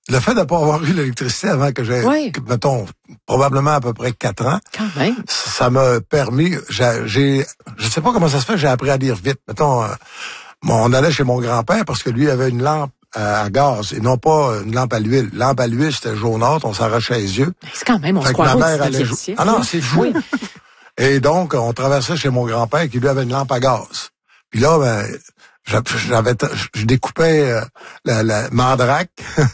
le fait de ne pas avoir eu l'électricité avant que j'ai, mettons, probablement à peu près 4 ans, quand même, ça m'a permis, je sais pas comment ça se fait, j'ai appris à lire vite. Mettons, on allait chez mon grand-père parce que lui avait une lampe à gaz et non pas une lampe à l'huile. Lampe à l'huile, c'était jaunâtre, on s'arrachait les yeux. C'est quand même, on se croirait au 19e siècle. Ah non, c'est fou. Oui. Et donc, on traversait chez mon grand-père qui lui avait une lampe à gaz. Puis là, je découpais la Mandrake,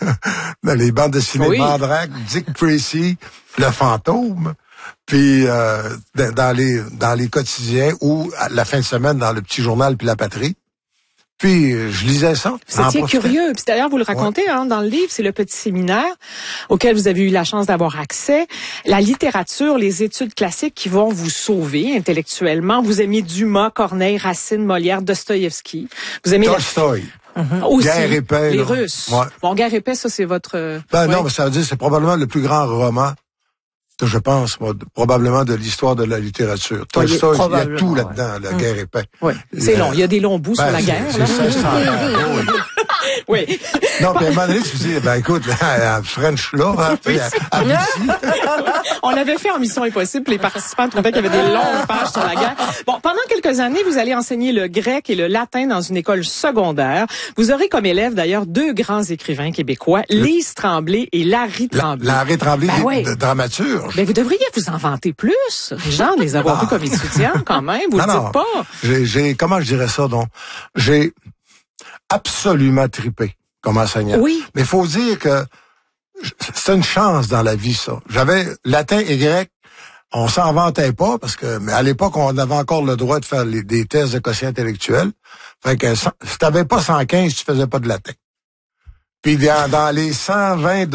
les bandes dessinées Mandrake, Dick Tracy, le fantôme, puis dans les quotidiens ou à la fin de semaine dans le petit journal puis la patrie. Puis je lisais ça. Vous étiez curieux. Puis d'ailleurs, vous le racontez dans le livre, c'est le petit séminaire auquel vous avez eu la chance d'avoir accès. La littérature, les études classiques qui vont vous sauver intellectuellement. Vous aimez Dumas, Corneille, Racine, Molière, Dostoïevski. Vous aimez Tolstoï. Aussi, Guerre et paix. Les Russes. Ouais. Bon, Guerre et paix, ça c'est votre... Non, mais ça veut dire que c'est probablement le plus grand roman que je pense, moi, probablement de l'histoire de la littérature. Tolstoï, il y a tout là-dedans, la guerre et paix. Oui, c'est long. Il y a des longs bouts sur la guerre. C'est 500 ans, oui. Non, puis à un moment donné, tu te dis, écoute, à French là, à Lucie. On l'avait fait en Mission Impossible, les participants trouvaient qu'il y avait des longues pages sur la guerre. Bon, pendant quelques années, vous allez enseigner le grec et le latin dans une école secondaire. Vous aurez comme élèves, d'ailleurs, 2 grands écrivains québécois, Lise Tremblay et Larry Tremblay. Larry Tremblay, de dramaturge. Ben, vous devriez vous en vanter plus, Jean, de les avoir vus comme étudiants, quand même. Vous le dites pas. Comment je dirais ça, donc? J'ai absolument trippé comme enseignant. Oui. Mais il faut dire que c'est une chance dans la vie, ça. J'avais latin et grec, on s'en vantait pas parce que, mais à l'époque, on avait encore le droit de faire des tests de quotient intellectuel. Fait que si t'avais pas 115, tu faisais pas de latin. Puis dans les 120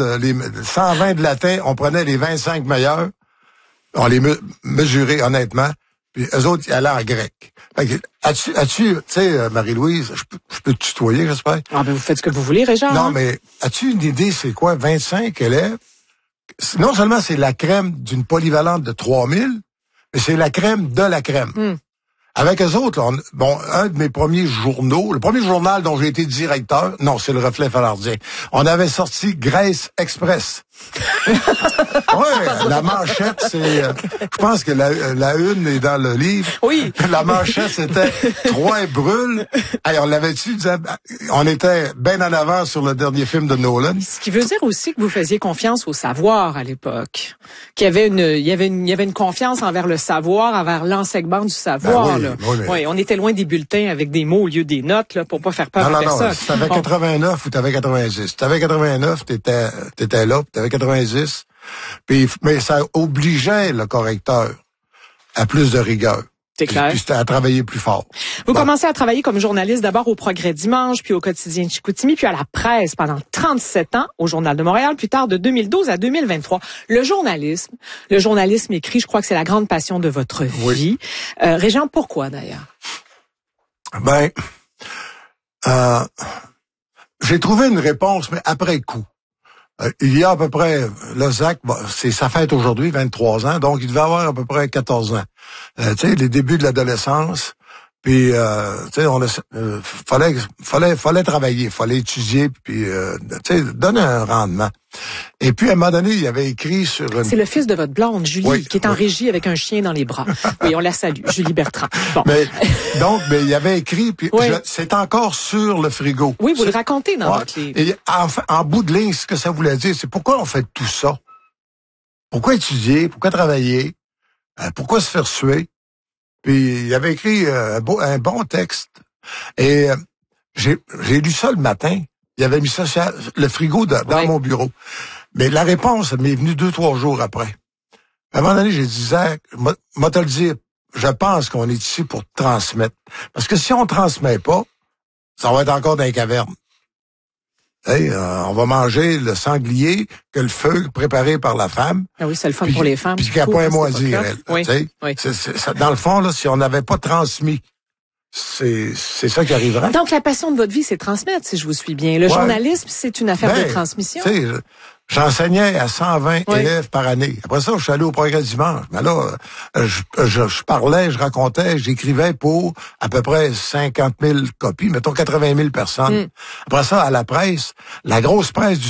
de latin, on prenait les 25 meilleurs, on les mesurait honnêtement, puis eux autres, ils allaient en grec. Fait que, tu sais, Marie-Louise, je peux te tutoyer, j'espère? Ah, ben, vous faites ce que vous voulez, Régent. Non, mais as-tu une idée, c'est quoi, 25 élèves? Non seulement c'est la crème d'une polyvalente de 3000, mais c'est la crème de la crème. Avec eux autres, un de mes premiers journaux, le premier journal dont j'ai été directeur, non, c'est le Reflet Falardien. On avait sorti Grèce Express. Ouais, la manchette, c'est... je pense que la une est dans le livre. Oui. La manchette, c'était Troyes brûle. Hey, on l'avait-tu? On était bien en avant sur le dernier film de Nolan. Ce qui veut dire aussi que vous faisiez confiance au savoir à l'époque. Qu'il y avait une confiance envers le savoir, envers l'enseignement du savoir. Oui, on était loin des bulletins avec des mots au lieu des notes, là, pour pas faire peur à personne. Non, si t'avais 89 ou t'avais 90. Si t'avais 89, t'étais là, puis t'avais 90. Mais ça obligeait le correcteur à plus de rigueur. C'est clair. Puis c'était à travailler plus fort. Vous commencez à travailler comme journaliste d'abord au Progrès Dimanche, puis au Quotidien de Chicoutimi, puis à la Presse pendant 37 ans, au Journal de Montréal, plus tard de 2012 à 2023. Le journalisme écrit, je crois que c'est la grande passion de votre vie. Régent, pourquoi d'ailleurs? J'ai trouvé une réponse, mais après coup. Il y a à peu près, le Zach, c'est sa fête aujourd'hui, 23 ans, donc il devait avoir à peu près 14 ans. Tu sais, les débuts de l'adolescence, puis tu sais, fallait travailler, fallait étudier, puis tu sais, donner un rendement. Et puis à un moment donné, il avait écrit sur une... C'est le fils de votre blonde, Julie, qui est en régie avec un chien dans les bras. Oui, on la salue, Julie Bertrand. Bon. Mais il avait écrit, puis c'est encore sur le frigo. Oui, vous le racontez dans votre livre. Et en bout de ligne, ce que ça voulait dire, c'est pourquoi on fait tout ça? Pourquoi étudier? Pourquoi travailler? Pourquoi se faire suer? Puis il avait écrit un bon texte. Et j'ai lu ça le matin. Il avait mis ça sur le frigo dans mon bureau. Mais la réponse m'est venue 2-3 jours après. À un moment donné, j'ai dit, Zach, moi te le dire, je pense qu'on est ici pour transmettre. Parce que si on transmet pas, ça va être encore dans les cavernes. Hey, on va manger le sanglier que le feu préparé par la femme. Ah oui, c'est le fun pour les femmes. Puis qu'il n'y a pas un mot à dire, elle. Oui, ça, dans le fond, là, si on n'avait pas transmis, c'est ça qui arriverait. Donc, la passion de votre vie, c'est transmettre, si je vous suis bien. Le journalisme, c'est une affaire de transmission. J'enseignais à 120 élèves par année. Après ça, je suis allé au Progrès Dimanche. Mais là, je parlais, je racontais, j'écrivais pour à peu près 50 000 copies, mettons 80 000 personnes. Après ça, à la presse, la grosse presse du